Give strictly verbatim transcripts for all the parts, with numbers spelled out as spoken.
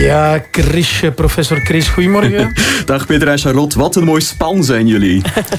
Ja, Chris, professor Chris, goedemorgen. Dag Peter en Charlotte, wat een mooi span zijn jullie.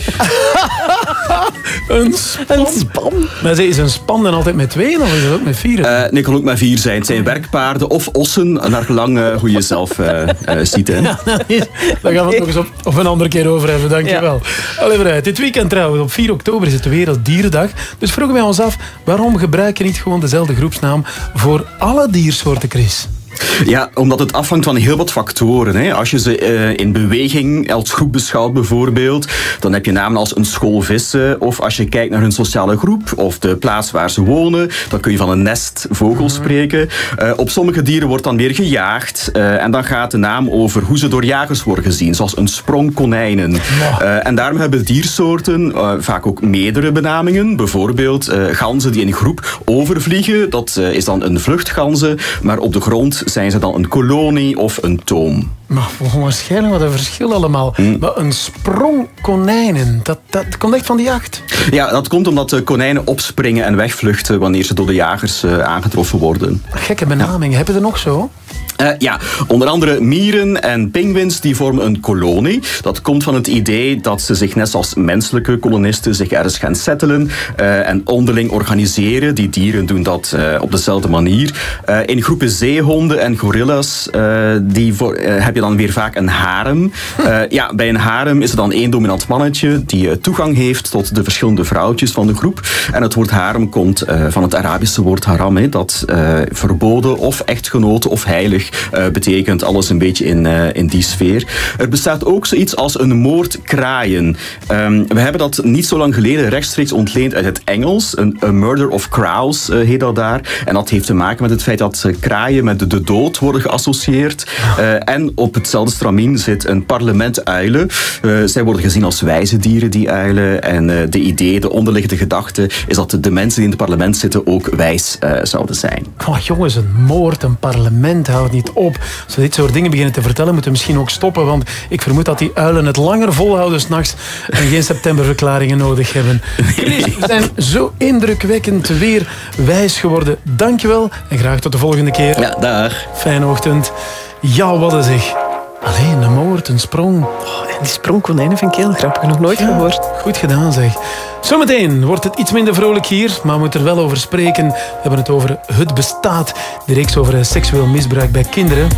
Een span? Een span? Maar is een span dan altijd met tweeën of is het ook met vieren? Uh, nee, het kan ook met vier zijn. Het zijn werkpaarden of ossen, naar gelang uh, hoe je zelf uh, uh, ziet. Hè. Ja, daar gaan we het nog eens op, op een andere keer over hebben, dankjewel. Ja. Allee, vooruit. Dit weekend trouwens, op vier oktober is het de Werelddierendag. Dus vroegen wij ons af, waarom gebruik je niet gewoon dezelfde groepsnaam voor alle diersoorten, Chris? Ja, omdat het afhangt van heel wat factoren. Hè. Als je ze uh, in beweging als groep beschouwt bijvoorbeeld, dan heb je namen als een school vissen. Of als je kijkt naar hun sociale groep of de plaats waar ze wonen, dan kun je van een nest vogels spreken. Uh, op sommige dieren wordt dan weer gejaagd. Uh, en dan gaat de naam over hoe ze door jagers worden gezien, zoals een sprong konijnen. Uh, en daarom hebben diersoorten uh, vaak ook meerdere benamingen. Bijvoorbeeld uh, ganzen die in groep overvliegen, dat uh, is dan een vluchtganzen, maar op de grond zijn ze dan een kolonie of een toom. Maar waarschijnlijk wat een verschil allemaal. Mm. Maar een sprong konijnen, dat, dat komt echt van de jacht? Ja, dat komt omdat de konijnen opspringen en wegvluchten wanneer ze door de jagers uh, aangetroffen worden. Gekke benamingen, ja. Heb je er nog zo? Uh, ja, onder andere mieren en pinguïns die vormen een kolonie. Dat komt van het idee dat ze zich net als menselijke kolonisten zich ergens gaan settelen uh, en onderling organiseren. Die dieren doen dat uh, op dezelfde manier. Uh, in groepen zeehonden en gorilla's uh, die voor, uh, heb je dan weer vaak een harem. Uh, ja, bij een harem is er dan één dominant mannetje die uh, toegang heeft tot de verschillende vrouwtjes van de groep. En het woord harem komt uh, van het Arabische woord haram, he, dat uh, verboden of echtgenoten of heilig Uh, betekent, alles een beetje in, uh, in die sfeer. Er bestaat ook zoiets als een moordkraaien. Um, we hebben dat niet zo lang geleden rechtstreeks ontleend uit het Engels. Een a murder of crows uh, heet dat daar. En dat heeft te maken met het feit dat uh, kraaien met de, de dood worden geassocieerd. Uh, en op hetzelfde stramien zit een parlement uilen. Uh, zij worden gezien als wijze dieren, die uilen. En uh, de idee, de onderliggende gedachte is dat de mensen die in het parlement zitten ook wijs uh, zouden zijn. Oh, jongens, een moord, een parlement houdt niet op. Als we dit soort dingen beginnen te vertellen, moeten we misschien ook stoppen, want ik vermoed dat die uilen het langer volhouden 's nachts en geen septemberverklaringen nodig hebben. Chris, we zijn zo indrukwekkend weer wijs geworden. Dankjewel en graag tot de volgende keer. Ja, dag. Fijne ochtend. Ja, wat is zeg. Alleen een moord, een sprong. Oh, en die sprongkonijnen vind ik heel grappig. Nog nooit ja, gehoord. Goed gedaan, zeg. Zometeen wordt het iets minder vrolijk hier, maar we moeten er wel over spreken. We hebben het over Het Bestaat, de reeks over seksueel misbruik bij kinderen.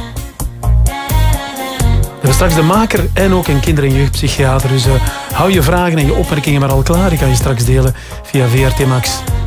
We hebben straks de maker en ook een kinder- en jeugdpsychiater. Dus uh, hou je vragen en je opmerkingen maar al klaar. Die kan je straks delen via V R T Max.